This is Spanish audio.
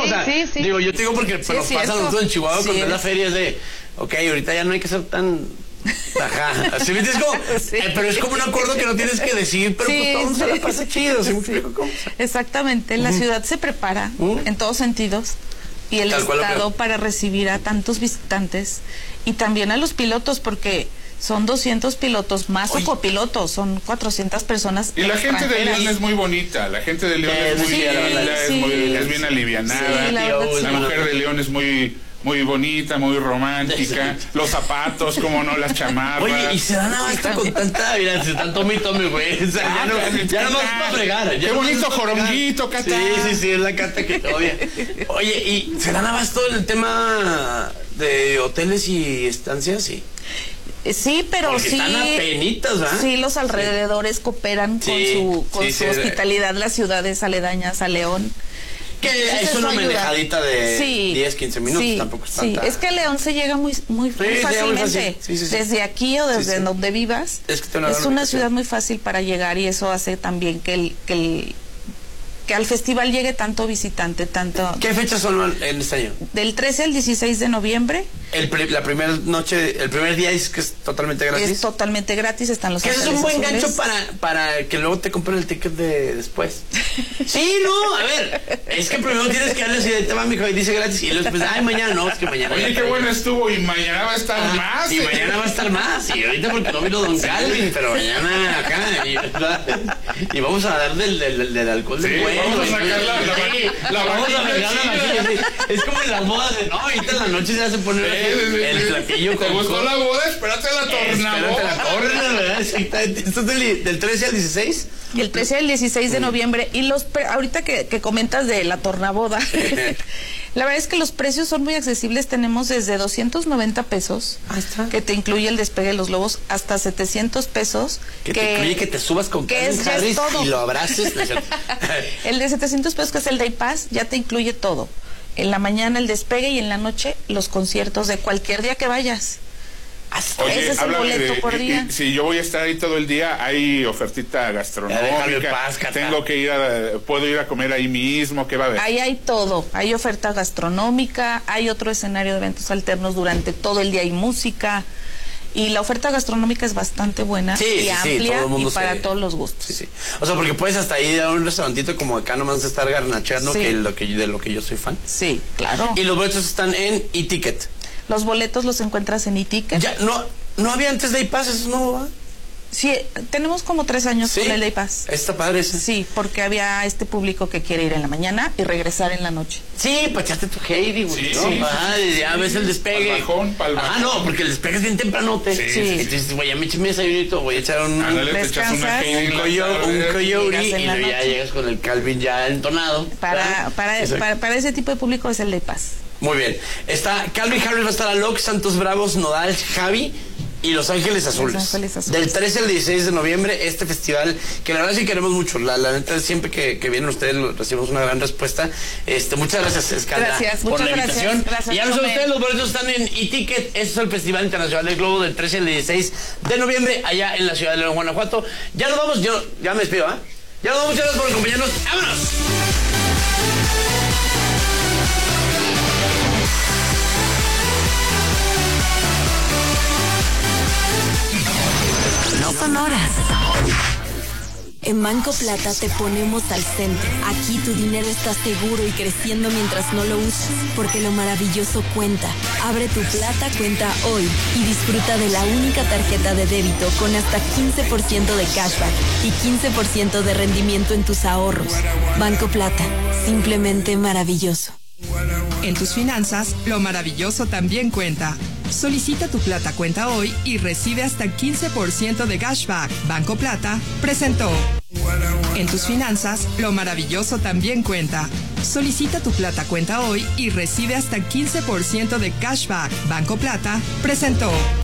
o sea, sí. digo, yo te digo porque Sí, nos pasa nosotros en Chihuahua cuando es la feria, es de, ok, ahorita ya no hay que ser tan... Ajá, así me entiendes como, Sí. pero es como un acuerdo que no tienes que decir, pero Sí, pues todo el mundo se sí. la pasa chido, ¿sí me explico cómo? Exactamente, la ciudad se prepara en todos sentidos y el Tal cual lo estado creo. para recibir a tantos visitantes y también a los pilotos, porque son 200 pilotos más Oye. o copilotos, son 400 personas. Y la gente de extranjeras. León es muy bonita, la gente de León es muy Sí, linda, la verdad, es bien alivianada. Sí, la verdad, La sí. mujer de León es muy bonita, muy romántica. Los zapatos, como no, las chamarras. Oye, y se dan abasto con tanta, mira, se están tome y tome, güey. O sea, ya no más para fregar. Qué bonito joronguito, Cata. Sí, es la Cata que te odia. Oye, ¿y se dan abasto en el tema de hoteles y estancias? Sí. Sí, pero Porque sí. están apenitas, ¿verdad? Sí, los alrededores cooperan Sí, con sí, su sí. hospitalidad, las ciudades aledañas a León. Que Esa es una su ayuda. manejadita de 10, 15 minutos, sí, tampoco es sí. tanta. Es que a León se llega muy se llega muy fácilmente. fácil. Sí. Desde aquí o desde Sí. donde vivas. Es que tiene una Es gran una ubicación. ciudad muy fácil para llegar y eso hace también que al festival llegue tanto visitante, tanto. ¿Qué fechas son en este año? Del 13 al 16 de noviembre La primera noche, el primer día es que es totalmente gratis. es totalmente gratis, están los Que ese es hoteles un buen azules. gancho para que luego te compren el ticket de después. Sí, no, a ver, es que primero tienes que darle así de tema, mijo, y dice gratis, y luego después, ay, mañana no, es que mañana. Oye, ya qué está. bueno estuvo, y mañana va a estar más. Y mañana va a estar más, y ahorita porque no vino Don Calvin, pero mañana acá, y vamos a dar del alcohol Sí, del bueno. vamos a sacar la vamos a vaquita sacar la china. vaquita, sí. Es como en las bodas de, no, ahorita en la noche se hace poner el platillo ¿Te con gustó la boda? Espérate la Espérate la tornaboda. corona, ¿verdad? Exactamente. Esto es del 13 al 16. El 13 al 16 de noviembre. Y ahorita que comentas de la tornaboda, la verdad es que los precios son muy accesibles. Tenemos desde 290 pesos, Ahí está. que te incluye el despegue de los globos, hasta 700 pesos. Que te incluye que te subas con que Calvin es- ya es Harris todo. y lo abraces. ¿No es cierto? El de 700 pesos, que es el Day Pass, ya te incluye todo. En la mañana el despegue y en la noche los conciertos de cualquier día que vayas. Oye, Ese es el háblame boleto por día. si yo voy a estar ahí todo el día, hay ofertita Ya, déjalo gastronómica. en paz, Cata. Tengo que puedo ir a comer ahí mismo, ¿qué va a haber? Ahí hay todo, hay oferta gastronómica, hay otro escenario de eventos alternos durante todo el día, hay música, y la oferta gastronómica es bastante buena y amplia todo el mundo y para todos los gustos. Sí. O sea, porque puedes hasta ir a un restaurantito como acá nomás estar garnacheando, Sí. de lo que yo soy fan. Sí, claro. Y los boletos están en eTicket. Los boletos los encuentras en eTicket. Ya, no había antes Day Pass, eso no va. Sí, tenemos como 3 años Sí. con el Day Pass. Está padre ese. Sí, porque había este público que quiere ir en la mañana y regresar en la noche. Sí, para echarte tu Heidi, güey. Sí, ¿no? sí. Ajá, ya ves el despegue. Pa'l bajón. No, porque el despegue es bien tempranote. Sí, sí. Entonces, güey, ya me eché mi desayunito, voy a echar un Ándale, te echas una Descansas. Heidi en la un tarde. coyote Llegas en y la luego ya noche. llegas con el Calvin ya entonado. Exacto. Para ese tipo de público es el Day Pass. Muy bien. Está Calvin Harris, va a estar Alok, Santos Bravos, Nodal, Javi y Los Ángeles Azules. Ángeles Azules. Del 13 al 16 de noviembre, este festival, que la verdad sí queremos mucho. La neta, siempre que vienen ustedes recibimos una gran respuesta. Muchas gracias, Escalda, Gracias, por muchas la gracias. invitación. Gracias, Y ya lo saben Chomel. ustedes, los boletos están en eTicket. Este es el Festival Internacional del Globo del 13 al 16 de noviembre, allá en la ciudad de León, Guanajuato. Ya nos vamos, yo ya me despido, ¿ah? Ya nos vamos, muchas gracias por acompañarnos. ¡Vámonos! No son horas. En Banco Plata te ponemos al centro. Aquí tu dinero está seguro y creciendo mientras no lo usas, porque lo maravilloso cuenta. Abre tu Plata cuenta hoy y disfruta de la única tarjeta de débito con hasta 15% de cashback y 15% de rendimiento en tus ahorros. Banco Plata, simplemente maravilloso. En tus finanzas, lo maravilloso también cuenta. Solicita tu Plata Cuenta hoy y recibe hasta 15% de cashback. Banco Plata presentó. En tus finanzas, lo maravilloso también cuenta. Solicita tu Plata Cuenta hoy y recibe hasta 15% de cashback. Banco Plata presentó.